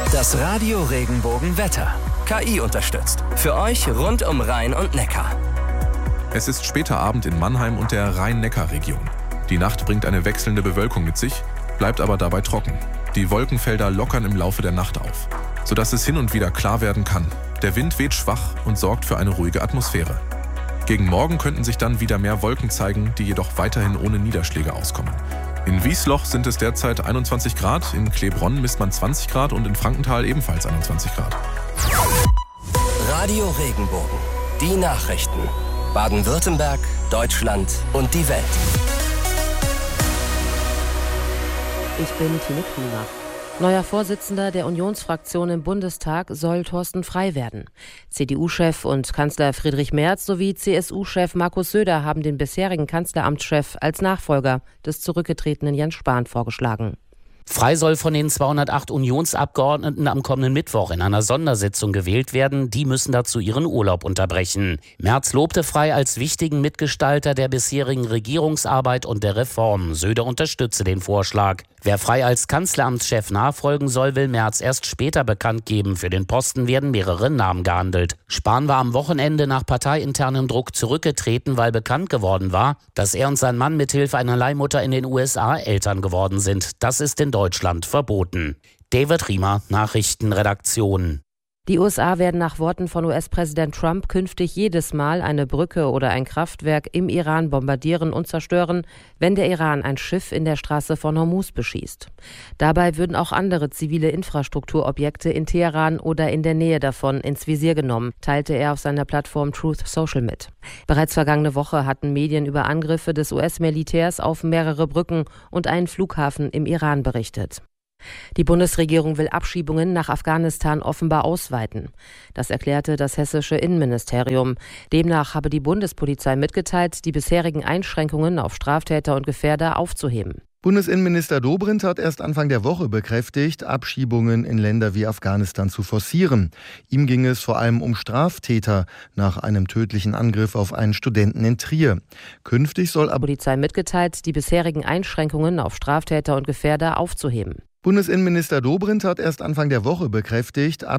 Das Radio Regenbogen-Wetter. KI unterstützt. Für euch rund um Rhein und Neckar. Es ist später Abend in Mannheim und der Rhein-Neckar-Region. Die Nacht bringt eine wechselnde Bewölkung mit sich, bleibt aber dabei trocken. Die Wolkenfelder lockern im Laufe der Nacht auf, sodass es hin und wieder klar werden kann. Der Wind weht schwach und sorgt für eine ruhige Atmosphäre. Gegen Morgen könnten sich dann wieder mehr Wolken zeigen, die jedoch weiterhin ohne Niederschläge auskommen. In Wiesloch sind es derzeit 21 Grad, in Klebronn misst man 20 Grad und in Frankenthal ebenfalls 21 Grad. Radio Regenbogen. Die Nachrichten. Baden-Württemberg, Deutschland und die Welt. Ich bin Tine Klima. Neuer Vorsitzender der Unionsfraktion im Bundestag soll Thorsten Frey werden. CDU-Chef und Kanzler Friedrich Merz sowie CSU-Chef Markus Söder haben den bisherigen Kanzleramtschef als Nachfolger des zurückgetretenen Jens Spahn vorgeschlagen. Frey soll von den 208 Unionsabgeordneten am kommenden Mittwoch in einer Sondersitzung gewählt werden. Die müssen dazu ihren Urlaub unterbrechen. Merz lobte Frey als wichtigen Mitgestalter der bisherigen Regierungsarbeit und der Reform. Söder unterstütze den Vorschlag. Wer Frey als Kanzleramtschef nachfolgen soll, will Merz erst später bekannt geben. Für den Posten werden mehrere Namen gehandelt. Spahn war am Wochenende nach parteiinternem Druck zurückgetreten, weil bekannt geworden war, dass er und sein Mann mithilfe einer Leihmutter in den USA Eltern geworden sind. Das ist in Deutschland verboten. David Riemer, Nachrichtenredaktion. Die USA werden nach Worten von US-Präsident Trump künftig jedes Mal eine Brücke oder ein Kraftwerk im Iran bombardieren und zerstören, wenn der Iran ein Schiff in der Straße von Hormuz beschießt. Dabei würden auch andere zivile Infrastrukturobjekte in Teheran oder in der Nähe davon ins Visier genommen, teilte er auf seiner Plattform Truth Social mit. Bereits vergangene Woche hatten Medien über Angriffe des US-Militärs auf mehrere Brücken und einen Flughafen im Iran berichtet. Die Bundesregierung will Abschiebungen nach Afghanistan offenbar ausweiten. Das erklärte das hessische Innenministerium. Demnach habe die Bundespolizei mitgeteilt, die bisherigen Einschränkungen auf Straftäter und Gefährder aufzuheben. Bundesinnenminister Dobrindt hat erst Anfang der Woche bekräftigt, Abschiebungen in Länder wie Afghanistan zu forcieren. Ihm ging es vor allem um Straftäter nach einem tödlichen Angriff auf einen Studenten in Trier. Künftig soll aber die Polizei mitgeteilt, die bisherigen Einschränkungen auf Straftäter und Gefährder aufzuheben. Bundesinnenminister Dobrindt hat erst Anfang der Woche bekräftigt,